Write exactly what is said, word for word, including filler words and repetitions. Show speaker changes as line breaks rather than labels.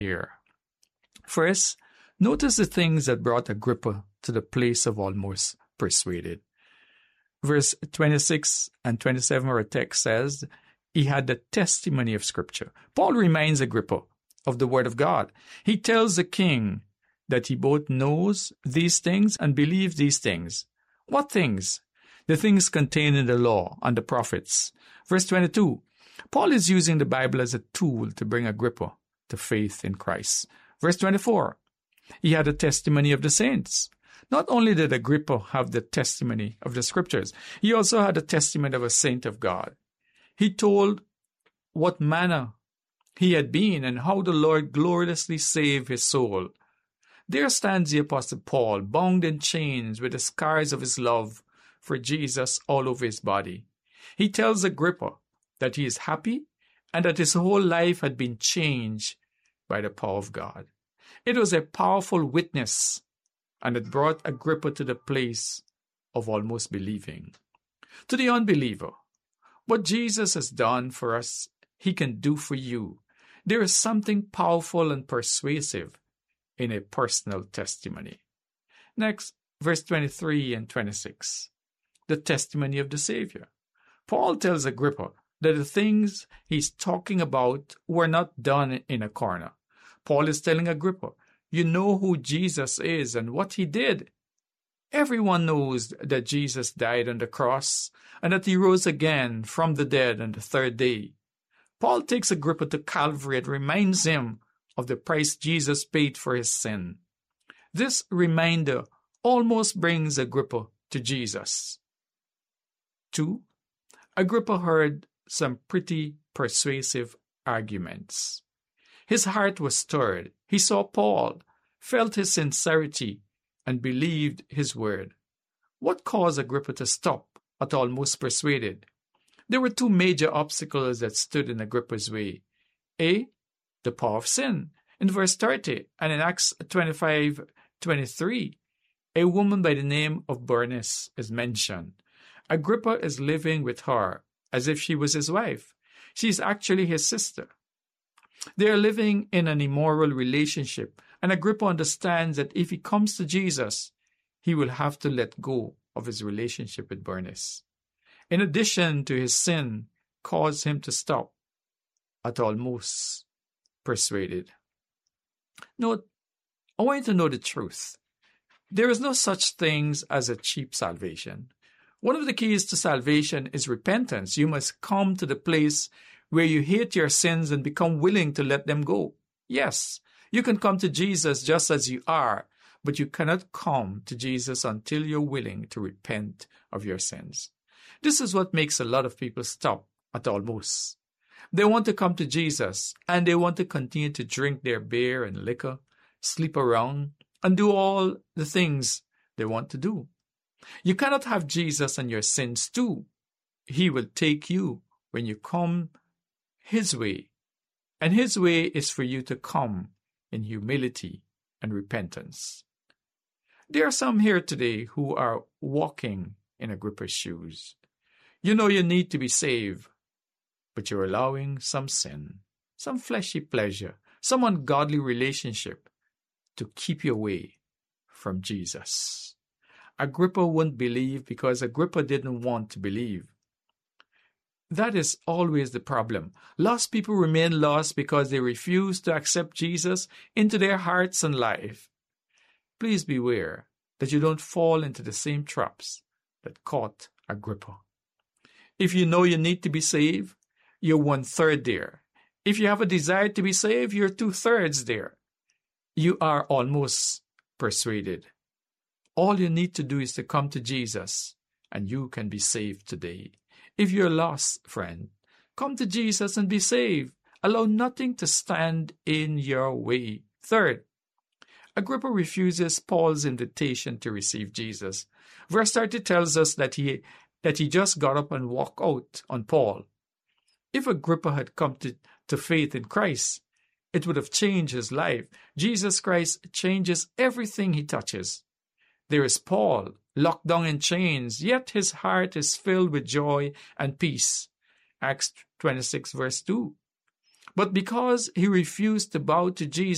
here. First, notice the things that brought Agrippa to the place of almost persuaded. Verse twenty-six and twenty-seven of our text says, he had the testimony of Scripture. Paul reminds Agrippa of the Word of God. He tells the king that he both knows these things and believes these things. What things? The things contained in the law and the prophets. Verse twenty-two, Paul is using the Bible as a tool to bring Agrippa to faith in Christ. Verse twenty-four, he had a testimony of the saints. Not only did Agrippa have the testimony of the Scriptures, he also had a testimony of a saint of God. He told what manner he had been and how the Lord gloriously saved his soul. There stands the Apostle Paul, bound in chains with the scars of his love for Jesus all over his body. He tells Agrippa that he is happy and that his whole life had been changed by the power of God. It was a powerful witness, and it brought Agrippa to the place of almost believing. To the unbeliever, what Jesus has done for us, he can do for you. There is something powerful and persuasive in a personal testimony. Next, verse twenty-three and twenty-six. The testimony of the Savior. Paul tells Agrippa that the things he's talking about were not done in a corner. Paul is telling Agrippa, you know who Jesus is and what he did. Everyone knows that Jesus died on the cross and that he rose again from the dead on the third day. Paul takes Agrippa to Calvary and reminds him of the price Jesus paid for his sin. This reminder almost brings Agrippa to Jesus. Two, Agrippa heard some pretty persuasive arguments. His heart was stirred. He saw Paul, felt his sincerity, and believed his word. What caused Agrippa to stop at almost persuaded? There were two major obstacles that stood in Agrippa's way. A, the power of sin. In verse thirty and in Acts twenty-five twenty-three, a woman by the name of Bernice is mentioned. Agrippa is living with her as if she was his wife. She is actually his sister. They are living in an immoral relationship, and Agrippa understands that if he comes to Jesus, he will have to let go of his relationship with Bernice. In addition to his sin, caused him to stop at almost persuaded. Note, I want you to know the truth. There is no such thing as a cheap salvation. One of the keys to salvation is repentance. You must come to the place where you hate your sins and become willing to let them go. Yes, you can come to Jesus just as you are, but you cannot come to Jesus until you're willing to repent of your sins. This is what makes a lot of people stop at almost. They want to come to Jesus, and they want to continue to drink their beer and liquor, sleep around, and do all the things they want to do. You cannot have Jesus and your sins too. He will take you when you come his way, and his way is for you to come in humility and repentance. There are some here today who are walking in Agrippa's shoes. You know you need to be saved, but you're allowing some sin, some fleshy pleasure, some ungodly relationship to keep you away from Jesus. Agrippa wouldn't believe because Agrippa didn't want to believe. That is always the problem. Lost people remain lost because they refuse to accept Jesus into their hearts and life. Please beware that you don't fall into the same traps that caught Agrippa. If you know you need to be saved, you're one-third there. If you have a desire to be saved, you're two-thirds there. You are almost persuaded. All you need to do is to come to Jesus, and you can be saved today. If you're lost, friend, come to Jesus and be saved. Allow nothing to stand in your way. Third, Agrippa refuses Paul's invitation to receive Jesus. Verse thirty tells us that he that he just got up and walked out on Paul. If Agrippa had come to, to faith in Christ, it would have changed his life. Jesus Christ changes everything he touches. There is Paul, locked down in chains, yet his heart is filled with joy and peace. Acts twenty-six verse two. But because he refused to bow to Jesus,